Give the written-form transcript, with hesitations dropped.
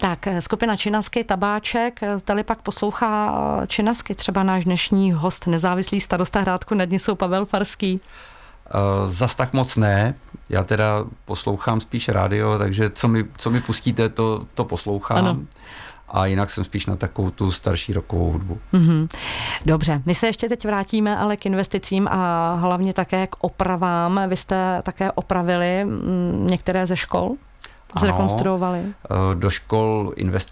Tak, skupina Činasky, Tabáček, zdali pak poslouchá Činasky, třeba náš dnešní host, nezávislý starosta Hrádku nad Nisou Pavel Farský? Zas tak moc ne. Já teda poslouchám spíš rádio, takže co mi pustíte, to poslouchám. Ano. A jinak jsem spíš na takovou tu starší rockovou hudbu. Dobře, my se ještě teď vrátíme ale k investicím a hlavně také k opravám. Vy jste také opravili některé ze škol? Zrekonstruovali? Do škol